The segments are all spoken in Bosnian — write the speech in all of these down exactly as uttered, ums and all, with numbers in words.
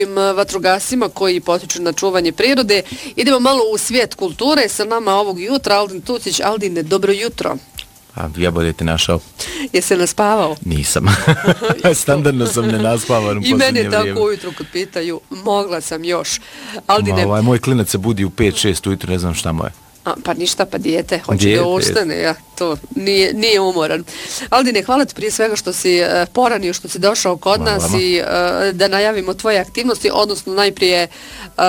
vatrogasima koji potiču na čuvanje prirode. Idemo malo u svijet kulture sa nama ovog jutra. Aldin Tucić. Aldine, dobro jutro. A ja bolje te našao. Jesi naspavao? Nisam. Standardno sam ne naspavan. I mene tako ujutro kad pitaju, mogla sam još. Aldine... Ma, ovaj, moj klinac se budi u pet šest ujutro, ne znam šta mu je. A, pa ništa, pa dijete, hoće dijete, da ustane, ja, to nije, nije umoran. Aldine, hvala ti prije svega što si uh, poranio, što si došao kod hvala nas vama. I uh, da najavimo tvoje aktivnosti, odnosno najprije uh,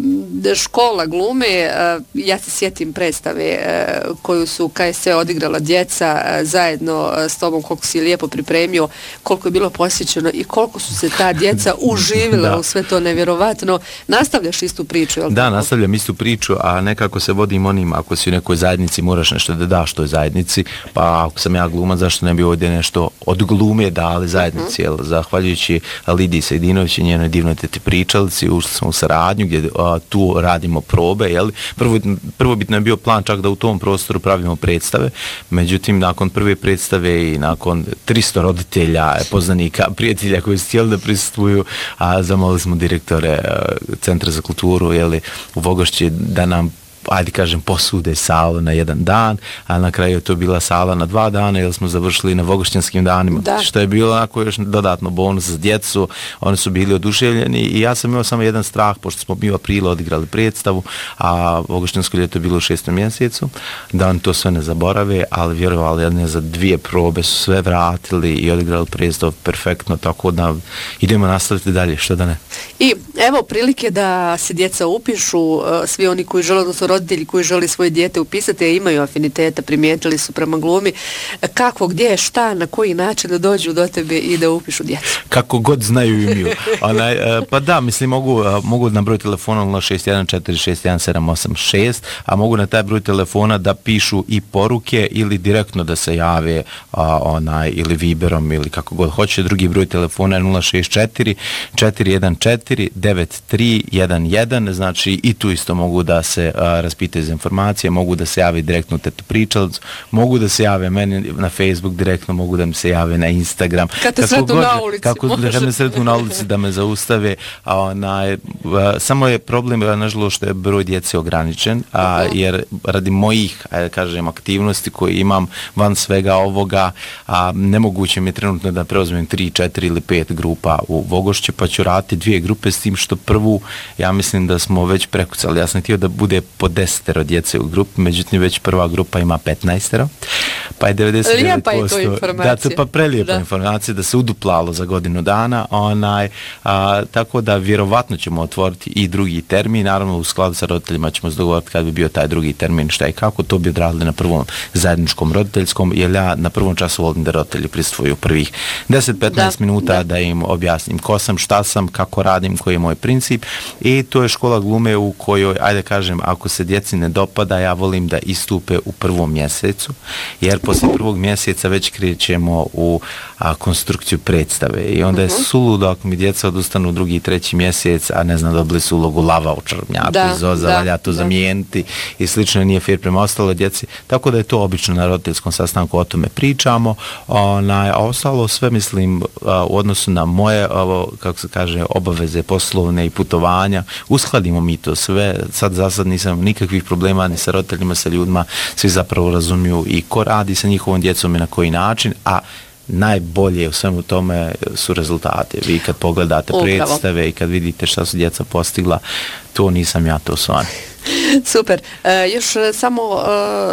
škola glume. Uh, ja se sjetim predstave uh, koju su K S E odigrala djeca uh, zajedno uh, s tobom, koliko si lijepo pripremio, koliko je bilo posjećeno i koliko su se ta djeca uživila u sve to nevjerovatno. Nastavljaš istu priču, jel' Da, tako? nastavljam istu priču, a nekako se vodim onim, ako si u nekoj zajednici moraš nešto da daš toj zajednici, pa ako sam ja glumac, zašto ne bi ovdje nešto od glume dali zajednici, uh-huh. jel, zahvaljujući Lidiji Sajdinović i njenoj divnoj teti pričalici, ušli smo u saradnju gdje a, tu radimo probe, jel, prvo, prvobitno je bio plan čak da u tom prostoru pravimo predstave, međutim, nakon prve predstave i nakon tristo roditelja, poznanika, prijatelja koji su htjeli da prisustvuju, a zamolili smo direktore a, Centra za kulturu, jel, u Vogošći da nam ajde kažem, posude salu na jedan dan, a na kraju je to bila sala na dva dana, jer smo završili na Vogošćanskim danima, da. Što je bilo onako još dodatno bonus za djecu, oni su bili oduševljeni i ja sam imao samo jedan strah, pošto smo mi u aprilu odigrali predstavu, a Vogošćansko ljeto je bilo u šestom mjesecu, da oni to sve ne zaborave, ali vjerovali, jedne za dvije probe su sve vratili i odigrali predstavu perfektno, tako da idemo nastaviti dalje, što da ne. I evo prilike da se djeca upišu, svi oni koji žele, odnosno roditelji koji žele svoje dijete upisati, a imaju afiniteta, primijetili su prema glumi, kako, gdje, šta, na koji način da dođu do tebe i da upišu djecu? Kako god znaju i umiju. Onaj, pa da, mislim, mogu, mogu na broj telefona nula šest jedan četiri šest jedan sedam osam šest, a mogu na taj broj telefona da pišu i poruke ili direktno da se jave a, onaj, ili Viberom ili kako god hoće. Drugi broj telefona je nula šest četiri četiri jedan četiri devet tri jedan jedan, znači i tu isto mogu da se a, raspitaju za informacije, mogu da se jave direktno u tetu pričalicu, mogu da se jave meni na Facebook direktno, mogu da mi se jave na Instagram. Kad te sretnu na ulici. Kako da me sretnu na ulici da me zaustave, a onaj, a, samo je problem, nažalost, što je broj djece ograničen, a, uh-huh. jer radi mojih, ajde kažem, aktivnosti koje imam van svega ovoga, a, nemoguće mi je trenutno da preuzmem tri, četiri ili pet grupa u Vogošće, pa ću raditi dvije grupe, s tim što prvu, ja mislim da smo već prekucali. Ja sam htio da bude po desetero djece u grupi, međutim već prva grupa ima petnaestero, pa je devedeset devet posto. Lijepa je to informacija. Da, to pa prelijepa da. informacija, da se uduplalo za godinu dana, onaj, a, tako da vjerovatno ćemo otvoriti i drugi termin, naravno u skladu sa roditeljima ćemo se dogovoriti kad bi bio taj drugi termin, šta i kako, to bi odradili na prvom zajedničkom roditeljskom, jer ja na prvom času volim da roditelji prisustvuju prvih deset do petnaest minuta da. da im objasnim ko sam, šta sam, kako radim, koji je moj princip, i to je škola glume u kojoj, ajde kažem, ako se djeci ne dopada, ja volim da istupe u prvom mjesecu, jer poslije prvog mjeseca već krećemo u a, konstrukciju predstave i onda je suludo ako mi djeca odustanu u drugi i treći mjesec, a ne znam, dobili su ulogu lava u Črnjaku iz Oza, valja to zamijeniti i slično, nije fair prema ostalo djeci, tako da je to obično na roditeljskom sastanku, o tome pričamo, onaj, a ostalo sve mislim a, u odnosu na moje, ovo, kako se kaže, obaveze poslovne i putovanja, uskladimo mi to sve, sad za sad nisam nikakvih problema ni sa roditeljima, sa ljudima, svi zapravo razumiju i ko radi sa njihovom djecom i na koji način, a najbolje u svemu tome su rezultate. Vi kad pogledate Upravo. predstave i kad vidite šta su djeca postigla, to nisam ja, to su oni. Super. E, još samo e,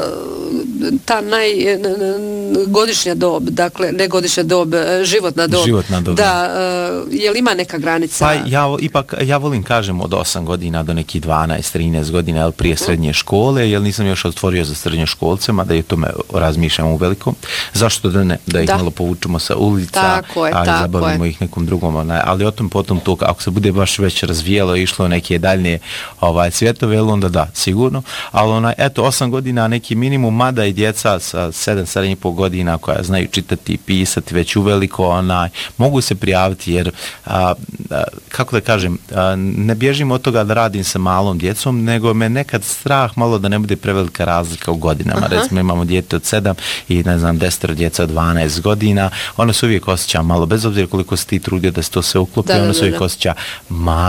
ta najgodišnja dob, dakle, ne godišnja dob, životna dob. Životna dob. Da, e, je li ima neka granica? Pa ja, ipak, ja volim kažem od osam godina do neki dvanaest trinaest godina, jel, prije srednje škole, jer nisam još otvorio za srednje školce, mada je tome razmišljam u veliko. Zašto da ne? Da ih da. malo povučemo sa ulica, tako je, a tako zabavimo je. ih nekom drugom. Onaj, ali o tom potom to, ako se bude baš već razvijelo i išlo neke daljnije ovaj, svjetove, onda da, sigurno, ali onaj, eto, osam godina neki minimum, mada i djeca sa sedam, sedam i pol godina koja znaju čitati i pisati već uveliko, onaj, mogu se prijaviti, jer a, a, kako da kažem, a, ne bježim od toga da radim sa malom djecom, nego me nekad strah malo da ne bude prevelika razlika u godinama. Aha. Recimo imamo dijete od sedam i ne znam, desetero djeca od dvanaest godina, ono se uvijek osjeća malo, bez obzira koliko se ti trudio da se to sve uklopi, ono se uvijek osjeća malo